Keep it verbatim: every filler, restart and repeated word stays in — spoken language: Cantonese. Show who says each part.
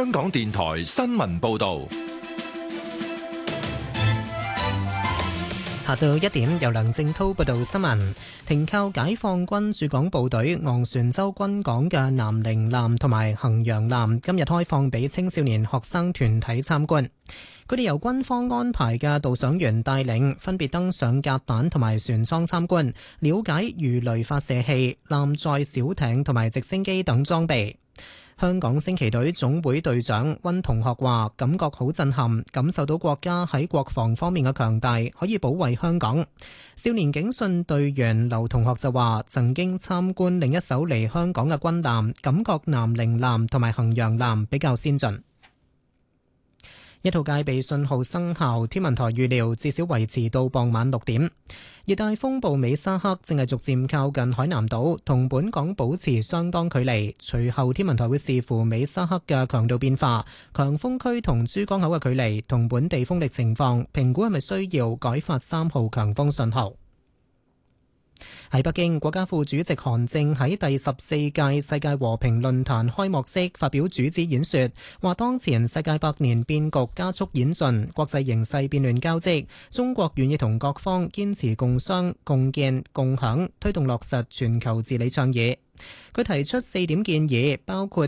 Speaker 1: 香港電台新聞報道。
Speaker 2: 下晝一點，由梁正滔報道新聞。停靠解放軍駐港部隊昂船洲軍港嘅南寧艦同埋衡陽艦今日開放俾青少年學生團體參觀。佢哋由軍方安排嘅導賞員帶領，分別登上甲板同埋船艙參觀，了解魚雷發射器、艦載小艇同埋直升機等裝備。香港升旗隊總會隊長溫同學話：感覺好震撼，感受到國家喺國防方面嘅強大，可以保衛香港。少年警訊隊員劉同學就話：曾經參觀另一艘嚟香港嘅軍艦，感覺南寧艦同埋衡陽艦比較先進。一號戒備信號生效，天文台預料至少維持到傍晚六點。熱帶風暴美沙克正係逐漸靠近海南島，同本港保持相當距離。隨後天文台會視乎美沙克嘅強度變化、強風區同珠江口嘅距離同本地風力情況，評估係咪需要改發三號強風信號。喺北京，國家副主席韓正喺第十四屆世界和平論壇開幕式發表主旨演說，話當前世界百年變局加速演進，國際形勢變亂交織，中國願意同各方堅持共商、共建、共享，推動落實全球治理倡議。佢提出四點建議，包括